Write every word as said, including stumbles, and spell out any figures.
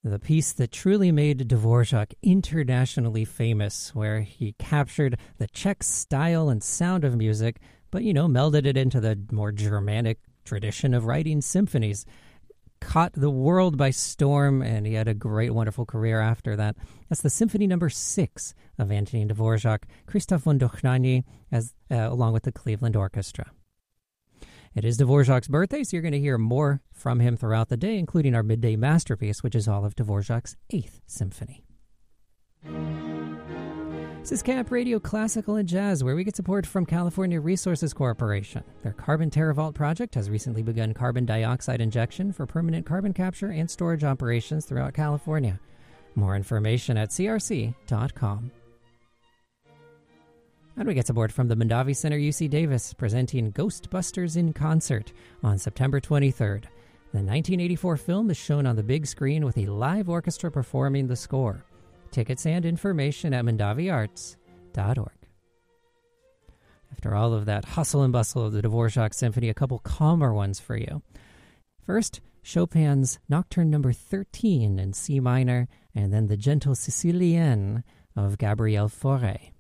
the piece that truly made Dvorak internationally famous, where he captured the Czech style and sound of music, but, you know, melded it into the more Germanic tradition of writing symphonies. Caught the world by storm, and he had a great, wonderful career after that. That's the Symphony Number Six of Antonín Dvorak, Christoph von Dohnányi, as uh, along with the Cleveland Orchestra. It is Dvorak's birthday, so you're going to hear more from him throughout the day, including our midday masterpiece, which is all of Dvorak's Eighth Symphony. This is Camp Radio Classical and Jazz, where we get support from California Resources Corporation. Their Carbon TerraVault project has recently begun carbon dioxide injection for permanent carbon capture and storage operations throughout California. More information at c r c dot com. And we get support from the Mondavi Center U C Davis, presenting Ghostbusters in Concert on September twenty-third. The nineteen eighty-four film is shown on the big screen with a live orchestra performing the score. Tickets and information at mondavi arts dot org. After all of that hustle and bustle of the Dvorak Symphony, a couple calmer ones for you. First, Chopin's Nocturne Number thirteen in C minor, and then the Gentle Sicilienne of Gabriel Fauré.